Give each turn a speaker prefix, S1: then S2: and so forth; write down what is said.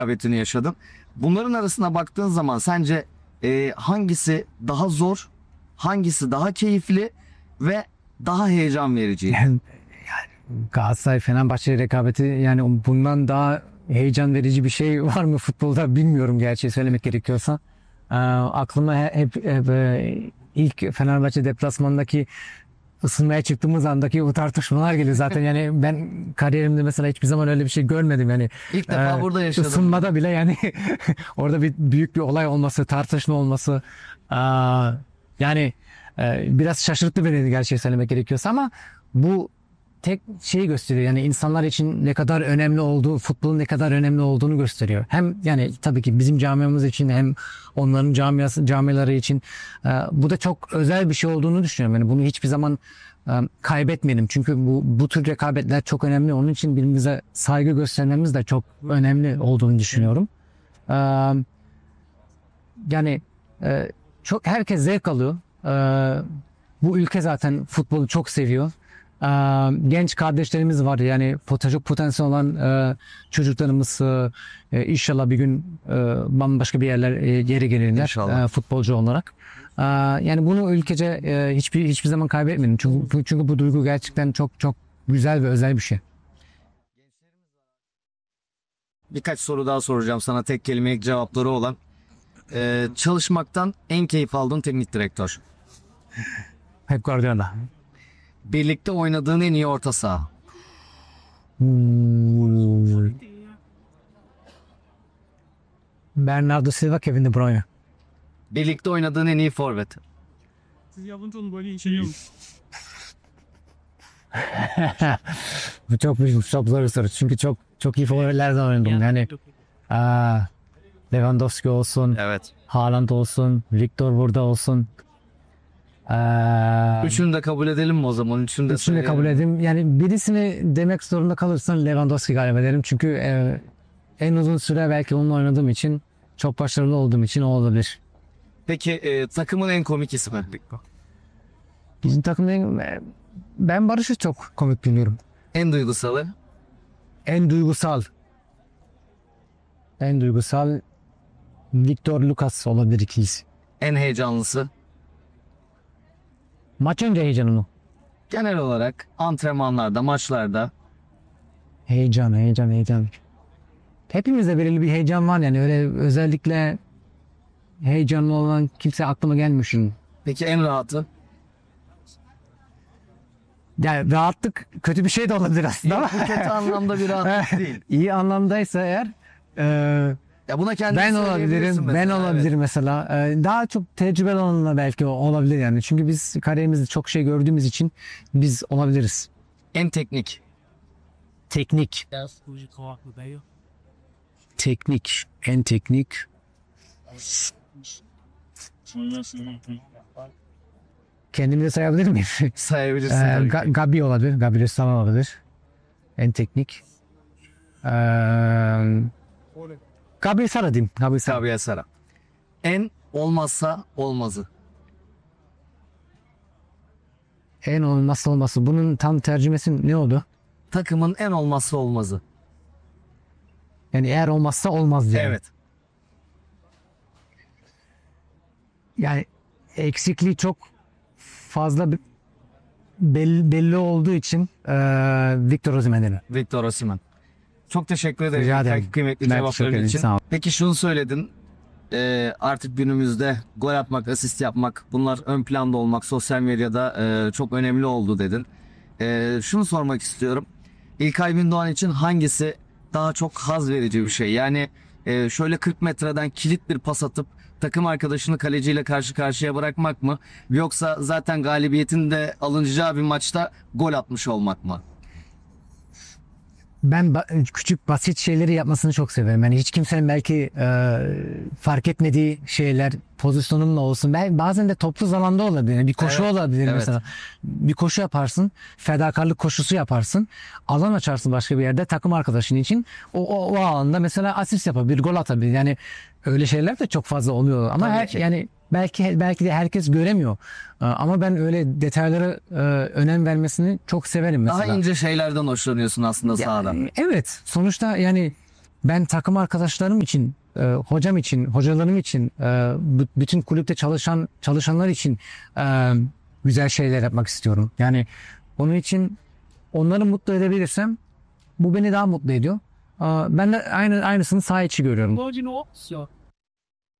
S1: rekabetini yaşadın. Bunların arasına baktığın zaman sence hangisi daha zor, hangisi daha keyifli ve daha heyecan verici?
S2: Yani Galatasaray Fenerbahçe rekabeti, yani bundan daha heyecan verici bir şey var mı futbolda bilmiyorum, gerçeği söylemek gerekiyorsa. Aklıma hep ilk Fenerbahçe deplasmanındaki ısınmaya çıktığımız andaki o tartışmalar geliyor zaten. Yani ben kariyerimde mesela hiçbir zaman öyle bir şey görmedim. Yani
S1: İlk defa burada yaşadım.
S2: Isınmada bile yani orada büyük bir olay olması, tartışma olması, yani biraz şaşırttı beni, gerçeği söylemek gerekiyorsa, ama bu tek şeyi gösteriyor. Yani insanlar için ne kadar önemli olduğu, futbolun ne kadar önemli olduğunu gösteriyor. Hem yani tabii ki bizim camiamız için, hem onların camiaları için bu da çok özel bir şey olduğunu düşünüyorum. Yani bunu hiçbir zaman kaybetmeyelim. Çünkü bu tür rekabetler çok önemli. Onun için birbirimize saygı göstermemiz de çok önemli olduğunu düşünüyorum. Yani çok herkes zevk alıyor. Bu ülke zaten futbolu çok seviyor. Genç kardeşlerimiz var, yani çok potansiyel olan çocuklarımız inşallah bir gün bambaşka bir yere gelirler futbolcu olarak. Yani bunu ülkece hiçbir zaman kaybetmeyin. Çünkü bu duygu gerçekten çok çok güzel ve özel bir şey.
S1: Birkaç soru daha soracağım sana, tek kelimelik cevapları olan. Çalışmaktan en keyif aldığın teknik direktör?
S2: Pep Guardiola.
S1: Birlikte oynadığın en iyi orta saha?
S2: Bernardo Silva, Kevin De Bruyne.
S1: Birlikte oynadığın en iyi forvet?
S2: Bu çok zor bir soru. Çünkü çok iyi forvetlerden oynadım. Yani Lewandowski olsun,
S1: Evet.
S2: Haaland olsun, Victor burada olsun.
S1: Üçünü de kabul edelim mi o zaman?
S2: Üçünü de kabul edeyim. Yani birisini demek zorunda kalırsan Lewandowski galiba derim. Çünkü en uzun süre belki onunla oynadığım için, çok başarılı olduğum için o olabilir.
S1: Peki takımın en komik ismi?
S2: Bizim takımda ben Barış'ı çok komik buluyorum.
S1: En duygusalı?
S2: En duygusal Victor Lucas olabilir, ikilisi.
S1: En heyecanlısı?
S2: Maç önce heyecanı.
S1: Genel olarak antrenmanlarda, maçlarda?
S2: Heyecan. Hepimizde belirli bir heyecan var, yani öyle özellikle heyecanlı olan kimse aklıma gelmiyor şimdi.
S1: Peki en rahatı?
S2: Yani rahatlık kötü bir şey de olabilir aslında ama.
S1: Bu kötü anlamda bir rahatlık değil.
S2: İyi anlamdaysa eğer
S1: Ya buna kendin
S2: ben
S1: söyleyebilirsin
S2: olabilirim,
S1: mesela. Evet.
S2: mesela. Daha çok tecrübeli olanla belki olabilir yani. Çünkü biz kariyerimizde çok şey gördüğümüz için biz olabiliriz.
S1: En teknik?
S2: Teknik, en teknik. Kendimi de sayabilir miyim?
S1: Sayabilirsin tabii ki.
S2: Gabi olabilir, Gabi Ressam olabilir. En teknik. Gabriel Sara diyeyim.
S1: Gabriel Sara. En olmazsa olmazı?
S2: En olmazsa olması. Bunun tam tercümesi ne oldu?
S1: Takımın en olmazsa olmazı.
S2: Yani eğer olmazsa olmaz diye.
S1: Evet.
S2: Yani eksikliği çok fazla belli olduğu için Victor Osimhen derim.
S1: Victor Osimhen. Çok teşekkür ederim.
S2: Rica ederim.
S1: Kıymetli
S2: Ben
S1: cevapların
S2: teşekkür ederim.
S1: için.
S2: Sağ ol.
S1: Peki şunu söyledin. Artık günümüzde gol atmak, asist yapmak, bunlar ön planda olmak, sosyal medyada çok önemli oldu dedin. Şunu sormak istiyorum. İlkay Gündoğan için hangisi daha çok haz verici bir şey? Yani şöyle 40 metreden kilit bir pas atıp takım arkadaşını kaleciyle karşı karşıya bırakmak mı? Yoksa zaten galibiyetin de alınacağı bir maçta gol atmış olmak mı?
S2: Ben küçük basit şeyleri yapmasını çok severim. Yani hiç kimsenin belki fark etmediği şeyler, pozisyonumla olsun. Bazen de topsuz alanda olabilir. Yani bir koşu olabilir
S1: evet.
S2: mesela. Bir koşu yaparsın, fedakarlık koşusu yaparsın. Alan açarsın başka bir yerde takım arkadaşın için. O alanda mesela asist yapabilir, gol atabilir. Yani öyle şeyler de çok fazla oluyor. Ama yani belki de herkes göremiyor. Ama ben öyle detaylara önem vermesini çok severim mesela.
S1: Daha ince şeylerden hoşlanıyorsun aslında sahada.
S2: Evet. Sonuçta yani ben takım arkadaşlarım için, hocam için, hocalarım için, bütün kulüpte çalışanlar için güzel şeyler yapmak istiyorum. Yani onun için onları mutlu edebilirsem bu beni daha mutlu ediyor. Ben de aynısını saha içi görüyorum.
S3: Hoje no, senhor.